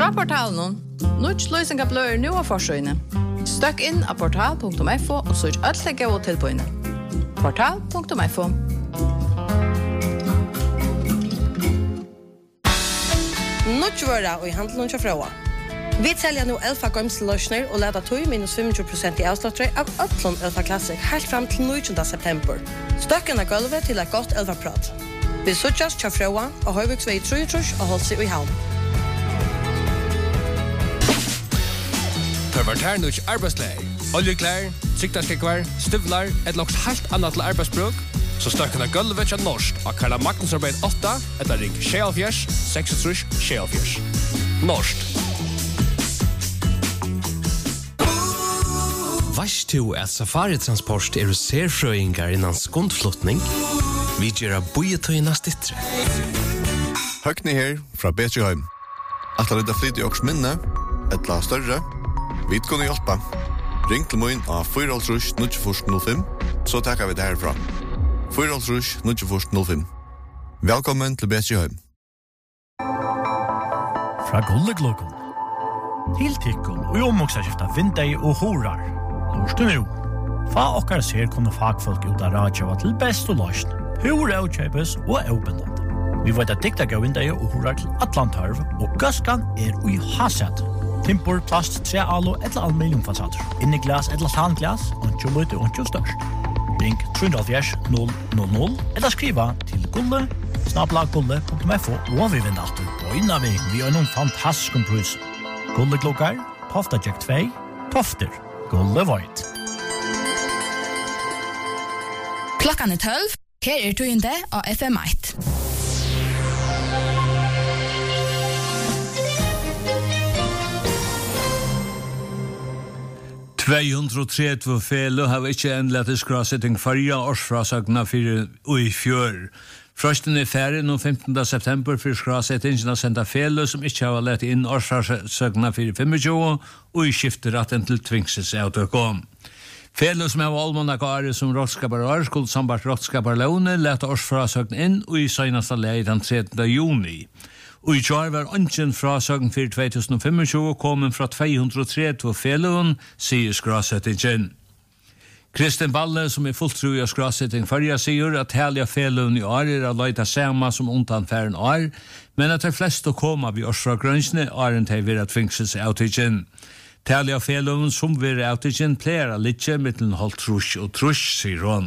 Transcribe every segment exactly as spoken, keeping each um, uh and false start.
Fra portalen, Nuts løsninga blør nu av forsøyne. Støkk inn av portal punktum f o og søk alt det gode tilbøyne. portal punktum f o. Nutsvøra og i handelen til Frøa. Vi selger nå Elfa Gømseløsner og leder tog minus tjuefem prosent i avslåttere av Øtlund Elfa Classic helt frem til niogtyvende september. Støkken er gulvet til et godt Elfa-prat. Vi søkjes til Frøa og Høyviksvei treogtrus og holdt seg i havn. Perverter nuch arbeidsleir, oljeklær, siktarskekvar, støvlar, et langt helt annet til arbeidsbruk, så støkken er gulvet til norsk av Karla Magnus arbeid åtta, etter ring sjealfjers, seksogtrus, sjealfjers. Norsk. Vast du at Safari-transport er serfrøyngar innan skundflotning? Vi gjør av bojetøyna stittre. Høgni her fra Betjeheim. At la rydda flyt i åks minne, et la større, vi kunne hjelpe. Ring til min av fire null null null fem, så takker vi det herfra. fire null null null fem. Velkommen til Betjeheim. Fra Gullegluggen. Til tikkun og omvoksaskifta vindei og horar. Lorstu nu. Fa okkar ser kunne fagfolk ut av radio til best og løsn. Hur avkjøpes og avbindende. Vi vet at dikta gav vindei og horar til Atlantarv, og gaskan er ui hasset. Timpor, plast, tre alo eller aluminiumfasader. Inni glas eller tanglas, og lite og størst. Ring tre null null null eller skriva til gulle, snabla gulle punktum f o og vi vinner alltid på innan vi. Vi har noen fantastisk pris. Gulleglokkar, Tofta Jack två, Tofter, Gulle Void. Klokkan er tolv, her er tøyende av F M ett. tvåhundratrettio fele har ikke endelig til skrasetting farja årsfrasagna fyrir ui fjør. Frosten er ferdig nå femtende september for skrasettingen av senda fele som ikke har lett inn årsfrasagna fyrir tjuefem og i skifter retten til tvingses avtøkom. Fele som har allmannak året som rådskapar år skulle sambart rådskapar låne lette årsfrasagn inn og i søgnasta leid den trettende juni. Og i kjar var ønsken frasøgn for tjuefem kommet fra tvåhundratrettio felån, sier skrasettingen. Kristin Balle, som er fullt tro i skrasetting førja, sier at hellige felån i år er løyta sema som undanfæren år, men at de fleste kommer vi årsfra grønnsene åren til vi er tvingses avtidgen. Hellige felån som vi er avtidgen pleier litt mittelen holdt trus og trus, sier hun.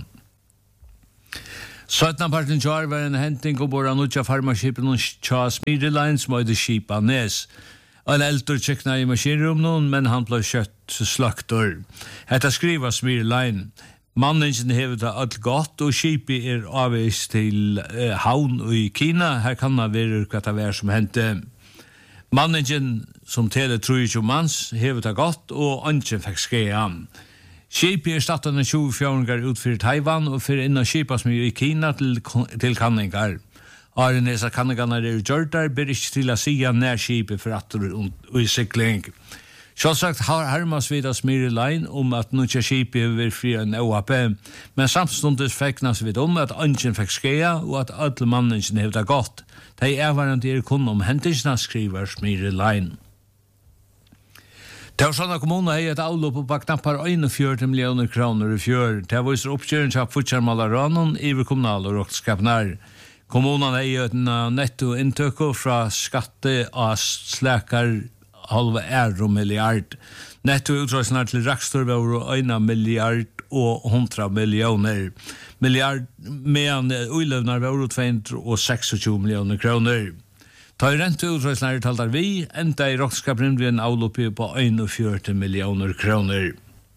Søtna parten kjar var en henting og bor av nutja farmaskipen og tja Smireline som høyde skipa nes. En eldre tjekkna i maskinrum noen, men han ble kjøtt slaktor. Hetta skriva Smireline. Manningen hever det alt godt, og skipi er avvist til eh, havn og i Kina. Her kan det være hva det var som hendte. Manningen som tele tjuetre mans hever det godt, og anken fikk skreia. Skipi er stattende tjuefjordinger ut for Taiwan og for innan skipa som er i Kina til, til kanningar. Arenesa kanningarna er gjørtar, ber ikke til å sia nær skipi for atter og i sikling. Sjålsagt har hermas vid av Smireline om at nutja skipi er fri en O A P, men samstundes feknas vid om at anken fikk skeia og at alle manningen hevda godt. De ervarende er kun om hendingsna skriver Smireline. Torsjana kommuna har et avlopp på knappar einogfjøruti millioner kroner i fjør. Det viser oppkjøren til Futsjarmalaranon i kommunal og rådskapnar. Kommunen har et netto inntøk fra skatte av slækar halva euro milliard. Netto utrøsnar til rakstor var en milliard og hundra millioner. Milliard medan uiløvnar var tvåhundraseksogtjúgu millioner kroner. Ta i renteutrøsnar taltar vi, enda i rådskapren vi en avloppi på einogfjøruti millioner kroner.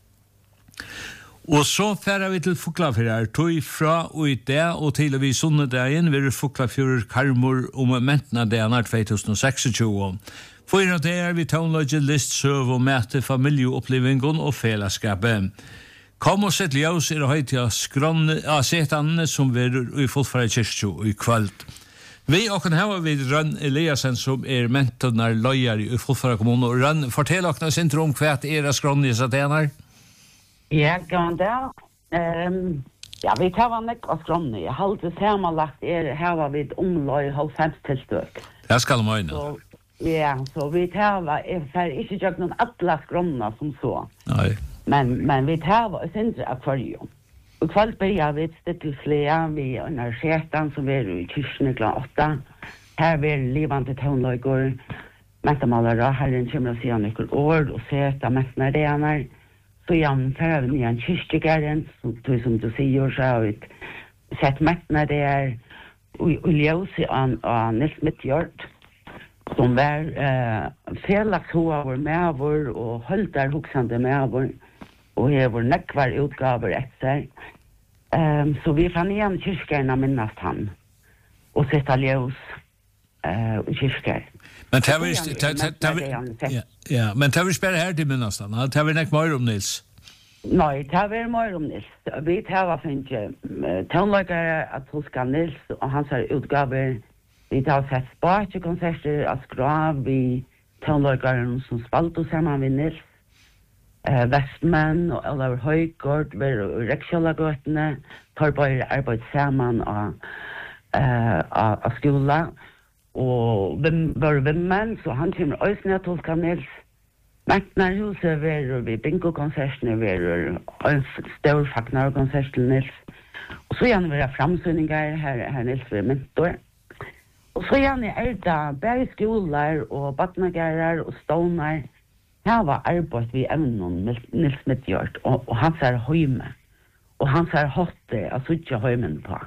Og så færer vi til Fuglafjørar, tog fra og i det, og til vi sunnedagen vil Fuglafjørar karmor om mentna dagen tjueseksogtjúgu. For at det er vi tånløgje list, søv og mæte familieopplivingon og fellesskapet. Kom og sett ljøs er høyt av setanene som vi er i fullfæra kyrkjo i kvöld. Vi og kan hava vid Rønn Eliasen som er mentornar løyar i fullfæra kommunen. Og Rønn, fortell okna sin tro om hva er skrånne i satenar? Ja, kan det. Um, ja, vi tar nek av skrånne. Halvt samanlagt er hava vid omløy halvfems tilstøk. Det skal man øyne. Ja, så vi tar är för inte jag någon alla skromna som så. Nej. Men men vi tar och sen akvarium. Och kväll börjar vi till flera vi när sketan som är i kyrkan klockan åtta. Här vill levande tonlöjgor. Mättamalare Herren kommer att säga några ord och sätta mättna det när så jag för vi en kyrkogården som du som du säger så har vi sett mättna det är och ljus an an Nilsmithjord som var eh felaks hovar med vår och hålltar huxande med vår och här vår näckvar utgaver efter. Ehm så vi fann igen kyrkan minnast han och sätta ljus eh och kyrkan. Men det var ja, ja, men det var spärr här till minnast han. Det var näck mer om Nils. Nej, det var mer om Nils. Vi tar finke tonläggare att huska Nils och hans utgaver. Vi tar sett sparkonserter att skra vi tonläggaren som spalt och samman med Nils. Eh Westman och eller Höjgård var Rexjolagötene tar bara arbete samman och eh av skola och vem var vem men så han kommer ösna att huska Nils. Mäknar huset var vi bingo-konsertene var en stor faknar-konsert til Nils. Og så gjerne var det framsynninger her, her Nils var mentor. Og så gjerne er det bare skoler og badnagærer og ståner. Her var arbeid vi evnen Nils Midtjord og, og hans er høyme. Og hans er hotte av suttje høymen på.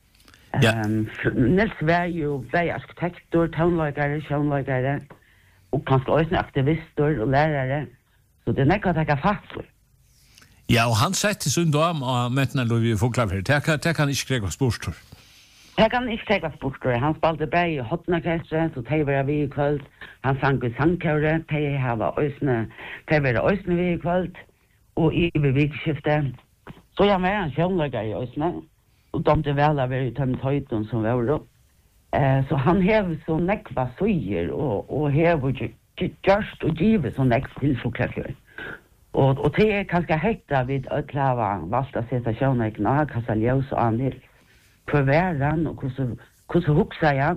Ja. Um, Nils var jo bare arkitekter, tånløygere, sjønløygere. Og kanskje også aktivister og lærere. Så det er nekka å ta fatt for. Ja, og han sette sund om og mettene lov i Foglavher. Det kan ikke krega sportstor. Det kan ikke krega sportstor. Han spalte bare i hotnakestre, så det var vi i kvöld. Han sang i sangkjøre, det var øsne, det var øsne vi i kvöld. Og i bevikskiftet. Så jeg var en kjønlegger i øsne. Og de til vel av i tømt høyden som var opp. Eh så han hev så nekva søyer og og hev just og give så nekva til Foglavher. Og og det er kanskje hetta vid øtlava valta seta sjøna kna kassa ljus og anir på verden og hvordan hvordan hugsa jeg.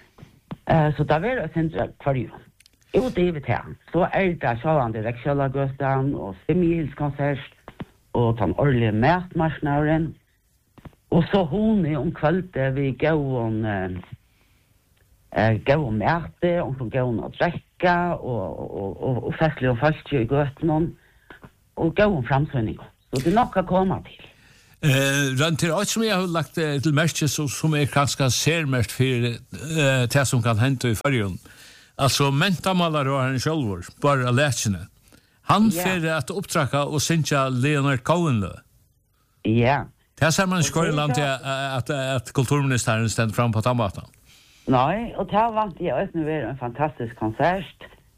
Eh så da var det sentra kvarju. Jo det vet jeg. Så er det sjøan det Rexjolagøstan og Semilskonsert og den årlige matmarsnaren. Og så hon er om kvällte vi går om eh gå om mæte og så gå om at drekka og og og, og festlig og fast i gøtnen og gå om framsynning. Så det nok kan komma til. Eh rent til alt som jeg har lagt eh, til mest så som er kanskje ser mest for eh det som kan hente i Føroyum. Altså mentamalar og han sjølvor, bare lætsene. Han Ja. fer at opptraka og synja Leonard Cohen. Ja. Det ser man i Skåreland til at, at kulturministeren stender fram på tannmaten. Nei, og det vant jeg også være en fantastisk konsert.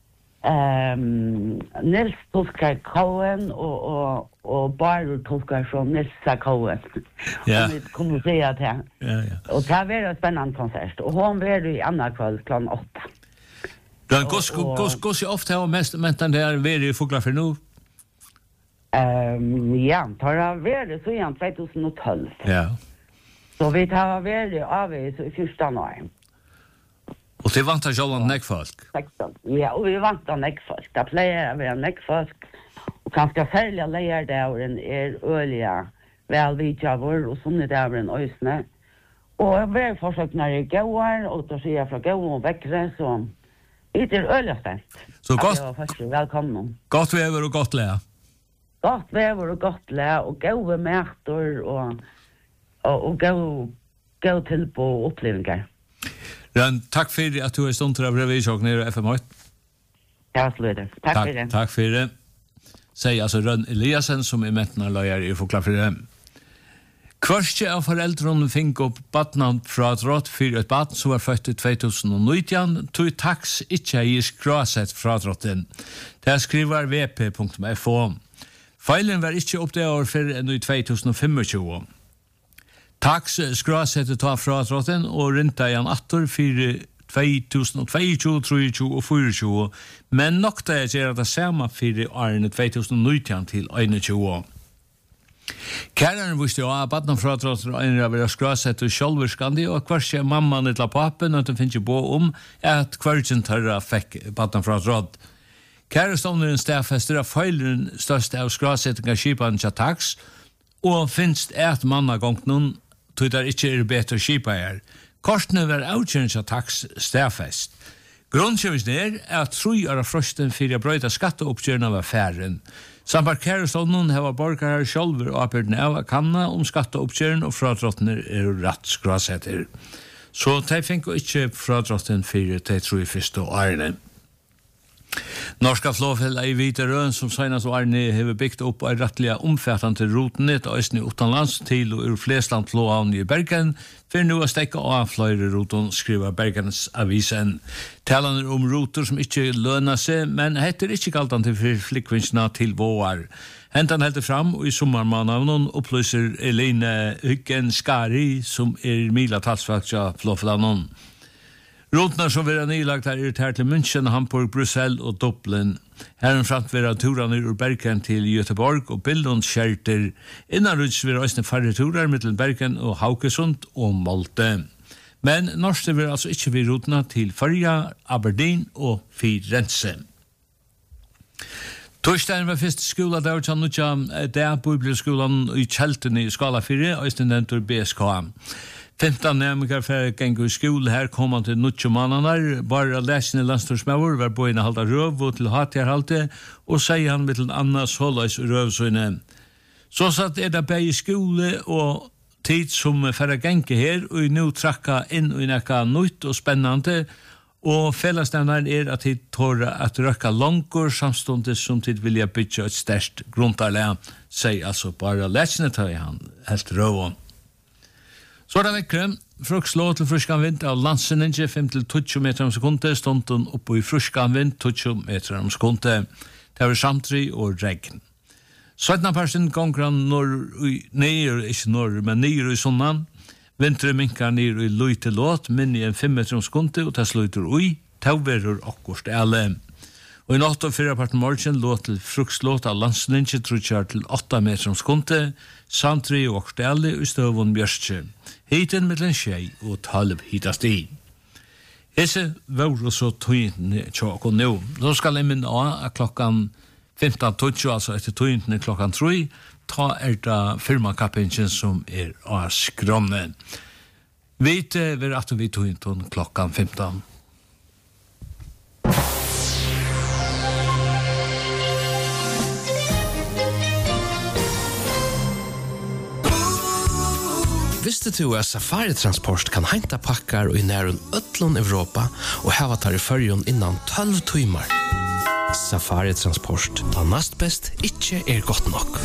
Um, Nils tolkar Cohen og, og, og Barur tolkar från Nils Cohen. Ja. Om vi kunne si at det. Ja, ja. Og det var en spennende konsert. Og hun var i andre kveld klokken åtta. Men gos gos gos jag ofta har mest mentan där ver i Foglavher nu. Ehm ja, tar av ver så igen tjugohundratolv. Ja. Så vi tar ver av i så första år. Och det vantar Jolland neck folk. sexton. Ja, och vi vantar neck folk. Det plejer vi neck folk. Och kanske sälja lejer där en är öliga väl vi jobbar och såna där en ösne. Och jag vill försöka när det går och då ser jag från gå och väckre så det är öligaste. Så gott. Ja, först välkommen. Gott väver och gott lä. Gott väver och gott lä och goda mätor och och och gå gå till på upplevelser. Ran, tack för att du är stund till att bli vid ner F M åtta. Ja, slutet. Tack för det. Tack för det. Säg alltså Rönn Eliasen som är mättna löjar i Foglavher. Kvörstje av foreldrene fikk opp badnan fra et rått for et badn som var født i tjugonitton, tog tax ikke i skrasett fra råtten. Det skriver v p punktum f o. Feilen var ikke opp det år for enn i tjugohundrafemtjúgu. Tax skrasettet ta fra råtten og rinta igjen atter for tjugohundratjúgu, tjugohundratjúgu og tjugohundratjúgu, men nokta jeg gjør det samme for årene tjugohundranitton til tjugohundratjúgu. Kärnan visste ju att barnen fratrotter och en av era skrasett och självverskande och kvar sig mamman eller pappen och det finns ju bo om att kvargen tar fick barnen fratrott. Kärnstonen en staffester av feilen största av skrassettingar skipan tax och finns ett manna gång någon tror det inte är bättre skipa är. Kostnaden var outchange tax staffest. Grundkjøvisen er at tru er frosten for å brøyta skatteoppgjørende av affæren. Samt Kærestånden har borgere sjølver og apelten av kanna om skatteoppgjøren og fratrottene er rett skrasetter. Så de fikk ikke fratrotten for de tru i første årene. Norska flåfell i Vita Røn som senast årene har byggt opp en rettelig omfattende rotenett og østene utenlands til og ur flestland flåhavn i Bergen for nå å stekke av flere roten, skriver Bergens avisen. Talene om roter som ikke lønner seg, men heter ikke galtende for flikkvinsene til våar. Hentan helt fram og i sommermanavnen opplyser Eline Hyggen Skari som er mila talsfakta flåfellavnen. Rotnar som vil ha nylagt er irritert til München, Hamburg, Brussel og Dublin. Herren framt vil ha turene ur Bergen til Göteborg og Billund skjerter. Innan ruts vil ha østene færre turer mellom Bergen og Haukesund og Malte. Men norske vil altså ikke vil rotene til Førja, Aberdeen og Firenze. Torsdagen var første skola der til Nutja, det er bibelskolen i Kjelten i Skala fire, og østene nevnte B S K. femton nærmere for gjengen i skole her kom han til Nutsjømannene, bare lesende landstorsmøver var bøyene halda røv og til hatjerhalte, og sier han med til Anna Soløys røvsøyne. Så satt er det bare i skole og tid som for gjengen her, og nå trakka inn og nekka nytt og spennende, og fellesnevneren er at de tårer at røkka langer samståndet som de vilja bytja et størst gruntarleg, sier altså bare lesende til han helt røv. Så er det vekkere, frukslå til fruskan vind av landsenninge fem til tjue meter om sekunde, stånden oppe i fruskan vind tjue meter om sekunde. Det var samtri og regn. Sødna persen gonger han nyer, ikke nord, men nyer i sonnan. Vintre minkar nyer i løyte låt, minni enn fem meter om sekunde, og det slutter ui, tauverur okkurst alle. Og i natt og fyrre parten morgen låt til frukslåt av landsenninge trutjar til åtta meter om sekunde, samtri og okkurst alle i støvun bjørstje. Hiten mellom tjei og tolv hitast i. Hese var så tøyntene tjåk og nå. Nå skal jeg minne av at klokkan femton tjue, altså etter tøyntene klokkan tre, ta er det firmakappingen som er av skronnen. Vite vil at vi tøyntene klokkan femton. Visste du at Safari Transport kan henta pakkar og i nærun öllun Europa og hava tar i fyrjun innan tolv timmar? Safari Transport, da nast best ikkje er godt nok.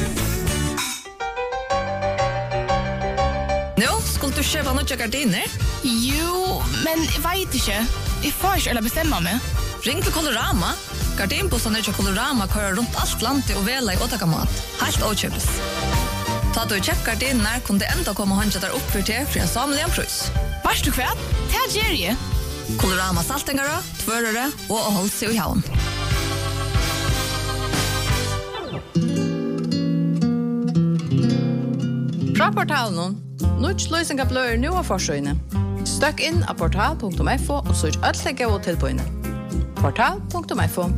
Nå, skulle du kjøpe noe gardiner? Jo, men jeg vet ikke. Jeg får ikke eller bestemme meg. Ring til Colorama. Gardinbossene til Colorama kører rundt alt landet og vela i åtakamat. Helt åkjøpes. Ta du tjekkar dine, kunne det enda komme håndja der opp for til for en samlig en prøys. Vars du kvært? Det er Jerry. Colorama saltingere, tvørere og å holde seg i havn. Fra portalen, Nuts løsninga bløyer nu av forsøyne. Støkk inn av portal punktum f o og søk ødelig og tilbøyne. portal punktum f o.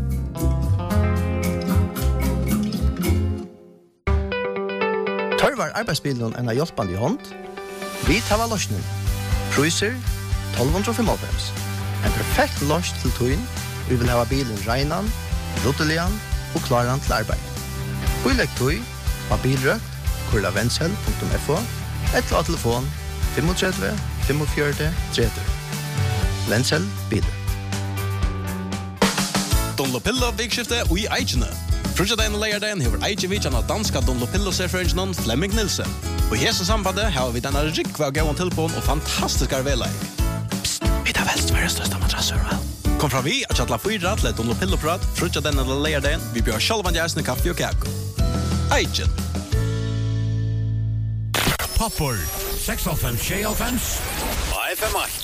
Tørvar arbeidsbilen enn av hjelpende i hånd. Vi tar løsning. Cruiser tolv fem. En perfekt løs til tøyen. Vi vil ha bilen regnan, rottelian og klaran til arbeid. Uilek tøy av bilrøkt, kurla vensel punktum f o, eller av telefon tre fem fem fire tre tre. Vensel bil. Dunlopillo vikskifte og i Eikene. Frutjadein og leierdein hever Eikje vidjan av danska Dunlopillo-serfrøringen Flemming Nilsen. Og i hese sambandet har vi denne rikva gauan tilpån og fantastiska arbeidleik. Psst, vi tar vel Sveriges største madrasser, vel? Kom fra vi at kjattla fyra til et Dunlopillo-prat, frutjadein og leierdein, vi bjør sjalvan gjersne kaffe og kake. Eikje. Popper, seks av fem, tjei av fem. F M